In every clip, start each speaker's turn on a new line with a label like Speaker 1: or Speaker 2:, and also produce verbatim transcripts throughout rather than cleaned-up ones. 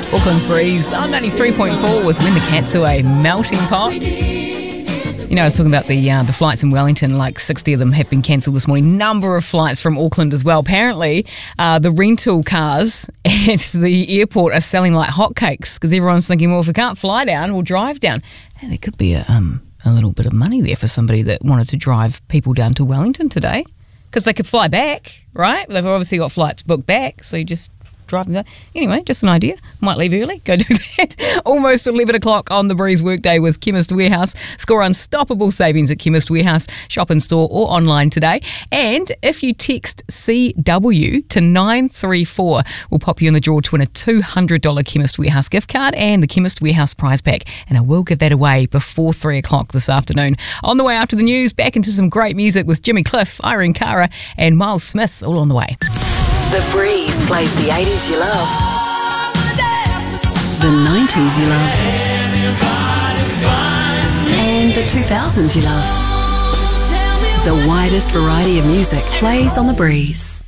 Speaker 1: Auckland's Breeze on ninety-three point four with When the Cat's Away, Melting Pot. You know, I was talking about the uh, the flights in Wellington, like sixty of them have been cancelled this morning. Number of flights from Auckland as well. Apparently, uh, the rental cars at the airport are selling like hotcakes because everyone's thinking, well, if we can't fly down, we'll drive down. Hey, there could be a, um, a little bit of money there for somebody that wanted to drive people down to Wellington today because they could fly back, right? They've obviously got flights booked back, so you just driving there. Anyway, just an idea. Might leave early. Go do that. Almost eleven o'clock on the Breeze workday with Chemist Warehouse. Score unstoppable savings at Chemist Warehouse. Shop in store or online today. And if you text C W to nine three four, we'll pop you in the draw to win a two hundred dollars Chemist Warehouse gift card and the Chemist Warehouse prize pack. And I will give that away before three o'clock this afternoon. On the way after the news, back into some great music with Jimmy Cliff, Irene Cara and Miles Smith, all on the way.
Speaker 2: The Breeze plays the eighties you love, the nineties you love, and the two thousands you love. The widest variety of music plays on The Breeze.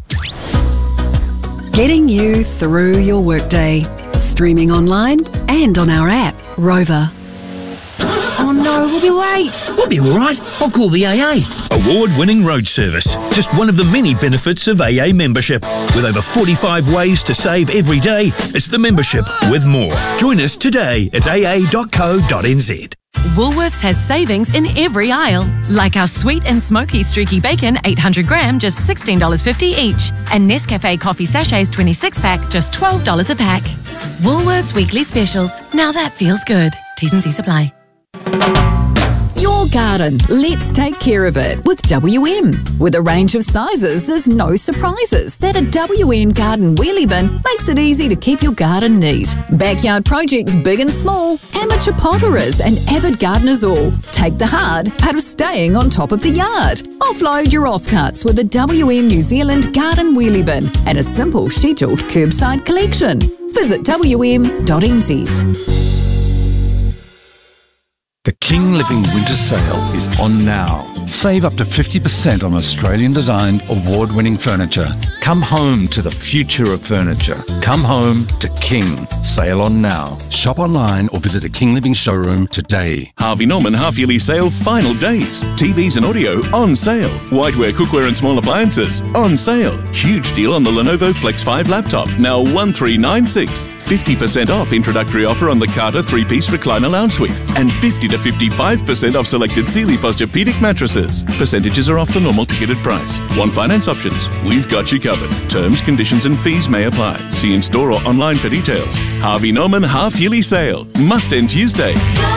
Speaker 2: Getting you through your workday. Streaming online and on our app, Rover.
Speaker 3: Oh no, we'll be late.
Speaker 4: We'll be all right. I'll call the A A. Award-winning road service. Just one of the many benefits of A A membership. With over forty-five ways to save every day, it's the membership with more. Join us today at a a dot co dot n z.
Speaker 5: Woolworths has savings in every aisle, like our sweet and smoky streaky bacon, eight hundred gram, just sixteen dollars fifty each, and Nescafe coffee sachets twenty-six pack, just twelve dollars a pack. Woolworths weekly specials. Now that feels good. T's and C's apply.
Speaker 6: Your garden, let's take care of it with W M. With a range of sizes, there's no surprises that a W M garden wheelie bin makes it easy to keep your garden neat. Backyard projects big and small, amateur potterers and avid gardeners all. Take the hard out of staying on top of the yard. Offload your offcuts with a W M New Zealand garden wheelie bin and a simple scheduled curbside collection. Visit w m dot n z.
Speaker 7: The King Living Winter Sale is on now. Save up to fifty percent on Australian-designed, award-winning furniture. Come home to the future of furniture. Come home to King. Sale on now. Shop online or visit a King Living showroom today.
Speaker 8: Harvey Norman half-yearly sale final days. T Vs and audio on sale. Whiteware, cookware and small appliances on sale. Huge deal on the Lenovo Flex five laptop, now one three nine six. fifty percent off introductory offer on the Carter three-piece recliner lounge suite. And fifty to fifty-five percent off selected Sealy Posturepedic mattresses. Percentages are off the normal ticketed price. Want finance options? We've got you covered. Terms, conditions and fees may apply. See in store or online for details. Harvey Norman half-yearly sale. Must end Tuesday.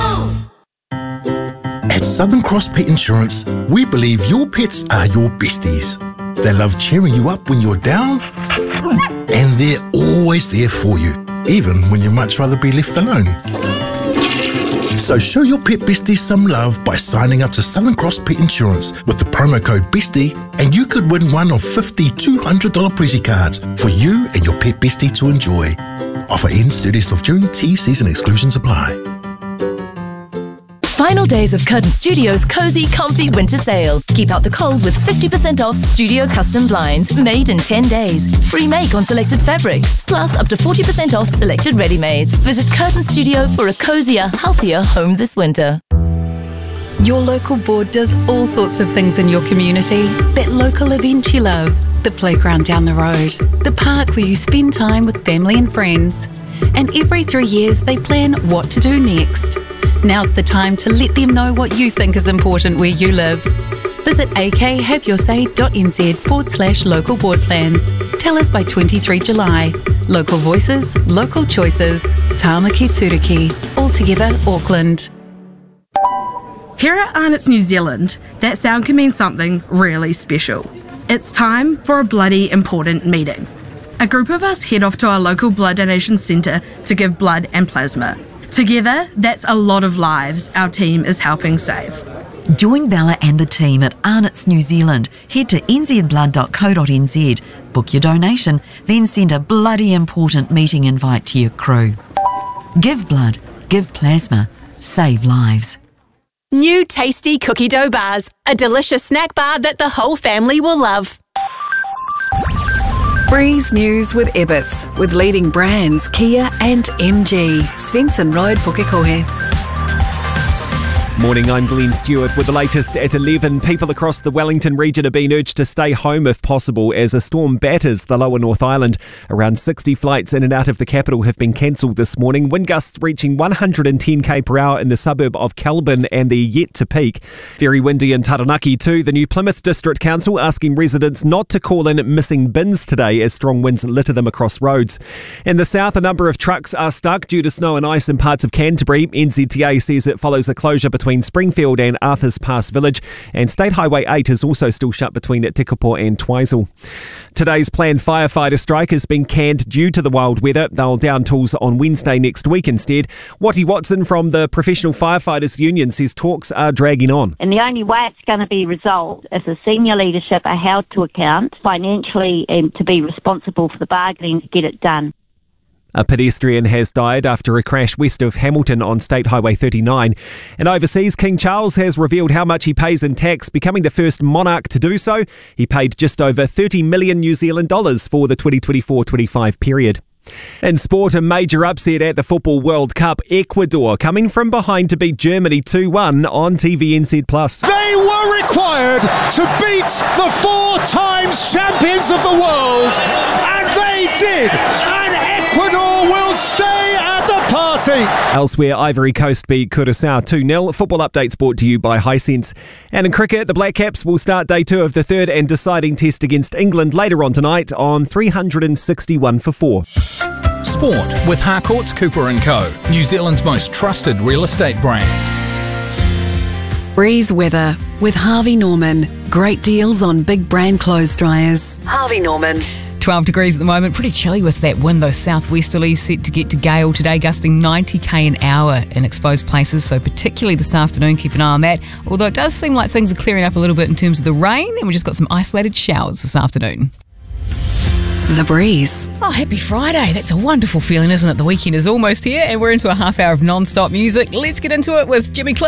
Speaker 9: At Southern Cross Pet Insurance, we believe your pets are your besties. They love cheering you up when you're down, and they're always there for you, even when you'd much rather be left alone. So show your pet besties some love by signing up to Southern Cross Pet Insurance with the promo code BESTIE, and you could win one of fifty two hundred dollars Prezi cards for you and your pet bestie to enjoy. Offer ends thirtieth of June. T, C's and exclusions apply.
Speaker 10: Final days of Curtin Studios' cozy, comfy winter sale. Keep out the cold with fifty percent off studio custom blinds made in ten days. Free make on selected fabrics, plus up to forty percent off selected ready-mades. Visit Curtin Studio for a cozier, healthier home this winter.
Speaker 11: Your local board does all sorts of things in your community. That local event you love, the playground down the road, the park where you spend time with family and friends. And every three years they plan what to do next. Now's the time to let them know what you think is important where you live. Visit akhaveyoursay.nz forward slash local board plans. Tell us by twenty-third of July. Local voices, local choices. Tāmaki Tūriki. All together, Auckland.
Speaker 12: Here at Arnott's New Zealand, that sound can mean something really special. It's time for a bloody important meeting. A group of us head off to our local blood donation centre to give blood and plasma. Together, that's a lot of lives our team is helping save.
Speaker 13: Join Bella and the team at Arnott's New Zealand. Head to n z blood dot co dot n z, book your donation, then send a bloody important meeting invite to your crew. Give blood, give plasma, save lives.
Speaker 14: New tasty cookie dough bars, a delicious snack bar that the whole family will love.
Speaker 2: Breeze News with Ebbets, with leading brands Kia and M G. Svensson Road, Pukekohe.
Speaker 15: Morning, I'm Glenn Stewart with the latest at eleven. People across the Wellington region are being urged to stay home if possible as a storm batters the lower North Island. Around sixty flights in and out of the capital have been cancelled this morning. Wind gusts reaching one hundred ten k per hour in the suburb of Kelburn and they're yet to peak. Very windy in Taranaki too. The new Plymouth District Council asking residents not to call in missing bins today as strong winds litter them across roads. In the south, a number of trucks are stuck due to snow and ice in parts of Canterbury. N Z T A says it follows a closure between Springfield and Arthurs Pass Village, and State Highway eight is also still shut between Tekapo and Twizel. Today's planned firefighter strike has been canned due to the wild weather. They'll down tools on Wednesday next week instead. Watty Watson from the Professional Firefighters Union says talks are dragging on.
Speaker 16: And the only way it's going to be resolved if the senior leadership are held to account financially and to be responsible for the bargaining to get it done.
Speaker 15: A pedestrian has died after a crash west of Hamilton on State Highway thirty-nine. And overseas, King Charles has revealed how much he pays in tax, becoming the first monarch to do so. He paid just over thirty million New Zealand dollars for the twenty twenty-four twenty-five period. In sport, a major upset at the Football World Cup. Ecuador coming from behind to beat Germany two one on T V N Z plus.
Speaker 17: They were required to beat the four times champions of the world, and they did. And Ecuador will stay at the party.
Speaker 15: Elsewhere, Ivory Coast beat Curaçao two nil. Football updates brought to you by Hisense. And in cricket, the Black Caps will start day two of the third and deciding test against England later on tonight on three hundred sixty-one for four.
Speaker 18: Sport with Harcourts Cooper and Co, New Zealand's most trusted real estate brand.
Speaker 2: Breeze weather with Harvey Norman. Great deals on big brand clothes dryers. Harvey Norman.
Speaker 1: twelve degrees at the moment. Pretty chilly with that wind. Those southwesterlies set to get to gale today, gusting ninety k an hour in exposed places. So particularly this afternoon, keep an eye on that. Although it does seem like things are clearing up a little bit in terms of the rain, and we just got some isolated showers this afternoon.
Speaker 2: The Breeze.
Speaker 1: Oh, happy Friday. That's a wonderful feeling, isn't it? The weekend is almost here and we're into a half hour of non-stop music. Let's get into it with Jimmy Cliff.